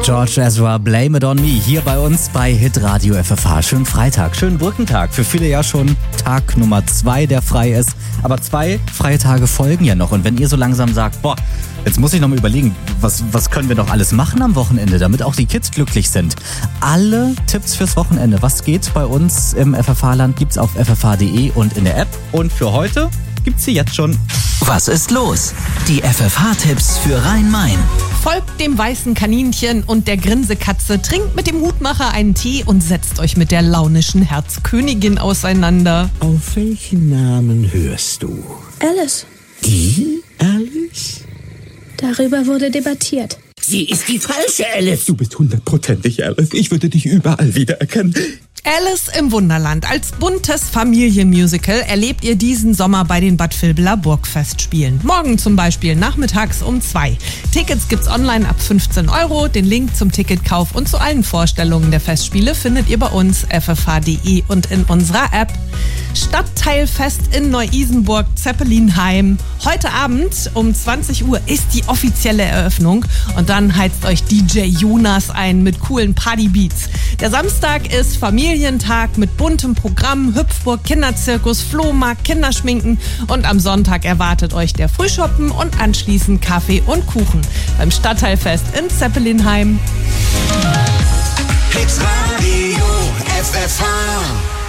George Ezra, Blame It On Me, hier bei uns bei Hitradio FFH. Schönen Freitag, schönen Brückentag. Für viele ja schon Tag Nummer 2, der frei ist. Aber 2 freie Tage folgen ja noch. Und wenn ihr so langsam sagt, boah, jetzt muss ich noch mal überlegen, was können wir doch alles machen am Wochenende, damit auch die Kids glücklich sind. Alle Tipps fürs Wochenende, was geht bei uns im FFH-Land, gibt's auf ffh.de und in der App. Und für heute gibt's sie jetzt schon. Was ist los? Die FFH-Tipps für Rhein-Main. Folgt dem weißen Kaninchen und der Grinsekatze, trinkt mit dem Hutmacher einen Tee und setzt euch mit der launischen Herzkönigin auseinander. Auf welchen Namen hörst du? Alice. Die Alice? Darüber wurde debattiert. Sie ist die falsche Alice. Du bist 100%ig Alice. Ich würde dich überall wiedererkennen. Alice im Wunderland. Als buntes Familienmusical erlebt ihr diesen Sommer bei den Bad Vilbler Burgfestspielen. Morgen zum Beispiel nachmittags um 2. Tickets gibt's online ab 15 €. Den Link zum Ticketkauf und zu allen Vorstellungen der Festspiele findet ihr bei uns ffh.de und in unserer App. Stadtteilfest in Neu-Isenburg, Zeppelinheim. Heute Abend um 20 Uhr ist die offizielle Eröffnung und dann heizt euch DJ Jonas ein mit coolen Partybeats. Der Samstag ist Familientag mit buntem Programm, Hüpfburg, Kinderzirkus, Flohmarkt, Kinderschminken und am Sonntag erwartet euch der Frühschoppen und anschließend Kaffee und Kuchen beim Stadtteilfest in Zeppelinheim. Hitradio FFH